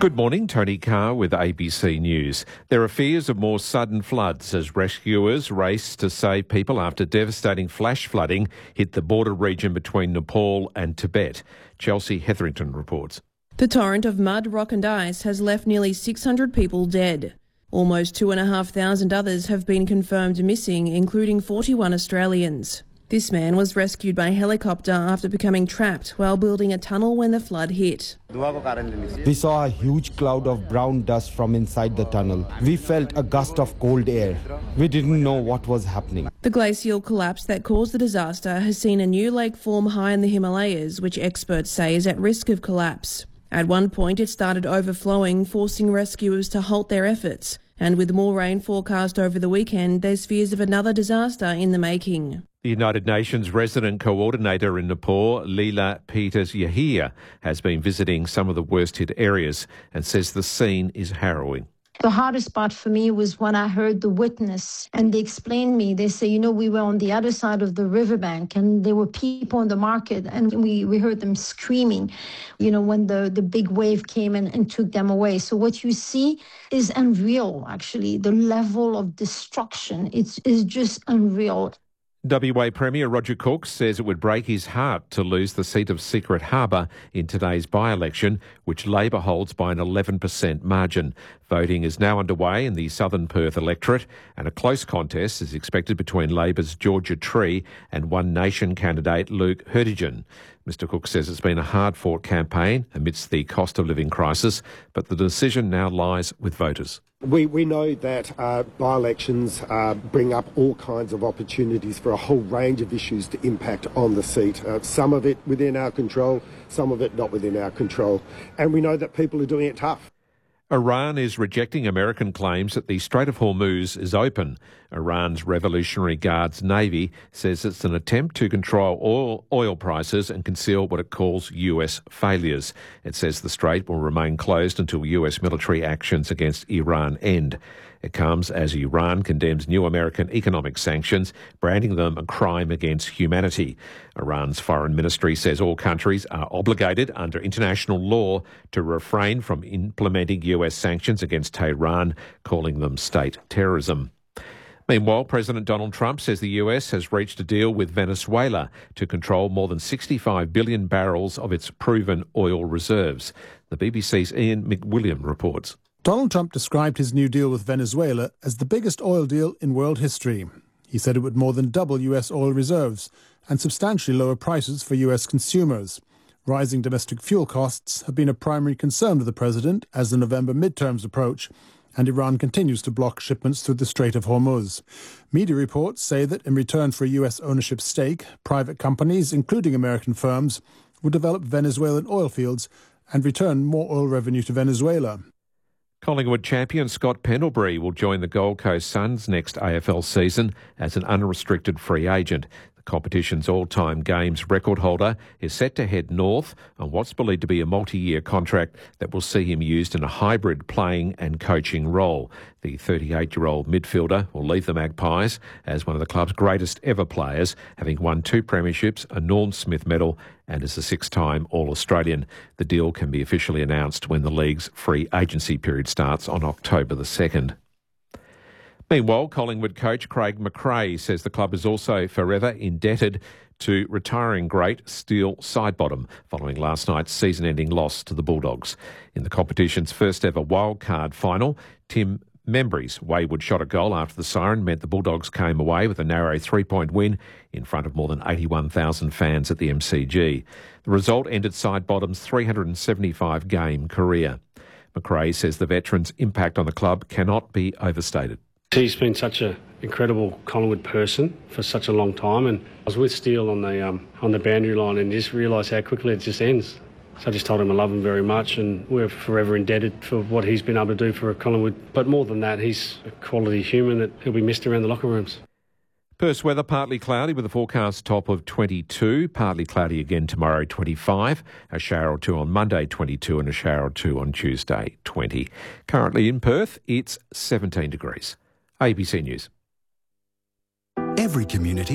Good morning, Tony Carr with ABC News. There are fears of more sudden floods as rescuers race to save people after devastating flash flooding hit the border region between Nepal and Tibet. Chelsea Hetherington reports. The torrent of mud, rock and ice has left nearly 600 people dead. Almost 2,500 others have been confirmed missing, including 41 Australians. This man was rescued by helicopter after becoming trapped while building a tunnel when the flood hit. We saw a huge cloud of brown dust from inside the tunnel. We felt a gust of cold air. We didn't know what was happening. The glacial collapse that caused the disaster has seen a new lake form high in the Himalayas, which experts say is at risk of collapse. At one point, it started overflowing, forcing rescuers to halt their efforts. And with more rain forecast over the weekend, there's fears of another disaster in the making. The United Nations resident coordinator in Nepal, Leela Peters-Yahia, has been visiting some of the worst-hit areas and says the scene is harrowing. The hardest part for me was when I heard the witness and they explained me. They say, we were on the other side of the riverbank and there were people in the market and we heard them screaming, when the big wave came and took them away. So what you see is unreal, actually. The level of destruction, is just unreal. WA Premier Roger Cook says it would break his heart to lose the seat of Secret Harbour in today's by-election, which Labor holds by an 11% margin. Voting is now underway in the southern Perth electorate, and a close contest is expected between Labor's Georgia Tree and One Nation candidate Luke Hertigan. Mr Cook says it's been a hard-fought campaign amidst the cost of living crisis, but the decision now lies with voters. We know that by-elections bring up all kinds of opportunities for a whole range of issues to impact on the seat. Some of it within our control, some of it not within our control. And we know that people are doing it tough. Iran is rejecting American claims that the Strait of Hormuz is open. Iran's Revolutionary Guards Navy says it's an attempt to control oil prices and conceal what it calls US failures. It says the strait will remain closed until US military actions against Iran end. It comes as Iran condemns new American economic sanctions, branding them a crime against humanity. Iran's foreign ministry says all countries are obligated under international law to refrain from implementing US sanctions against Tehran, calling them state terrorism. Meanwhile, President Donald Trump says the US has reached a deal with Venezuela to control more than 65 billion barrels of its proven oil reserves. The BBC's Ian McWilliam reports. Donald Trump described his new deal with Venezuela as the biggest oil deal in world history. He said it would more than double US oil reserves and substantially lower prices for US consumers. Rising domestic fuel costs have been a primary concern of the president as the November midterms approach, and Iran continues to block shipments through the Strait of Hormuz. Media reports say that in return for a US ownership stake, private companies, including American firms, will develop Venezuelan oil fields and return more oil revenue to Venezuela. Collingwood champion Scott Pendlebury will join the Gold Coast Suns next AFL season as an unrestricted free agent. The competition's all-time games record holder is set to head north on what's believed to be a multi-year contract that will see him used in a hybrid playing and coaching role. The 38-year-old midfielder will leave the Magpies as one of the club's greatest ever players, having won 2 premierships, a Norm Smith medal, and as a 6-time All-Australian. The deal can be officially announced when the league's free agency period starts on October the 2nd. Meanwhile, Collingwood coach Craig McRae says the club is also forever indebted to retiring great Steele Sidebottom following last night's season-ending loss to the Bulldogs. In the competition's first-ever wildcard final, Tim Membry's wayward shot at goal after the siren meant the Bulldogs came away with a narrow 3-point win in front of more than 81,000 fans at the MCG. The result ended Sidebottom's 375-game career. McRae says the veteran's impact on the club cannot be overstated. He's been such an incredible Collingwood person for such a long time, and I was with Steele on the boundary line and just realised how quickly it just ends. So I just told him I love him very much and we're forever indebted for what he's been able to do for Collingwood. But more than that, he's a quality human that he'll be missed around the locker rooms. Perth's weather partly cloudy with a forecast top of 22, partly cloudy again tomorrow 25, a shower or 2 on Monday 22 and a shower or 2 on Tuesday 20. Currently in Perth, it's 17 degrees. ABC News. Every community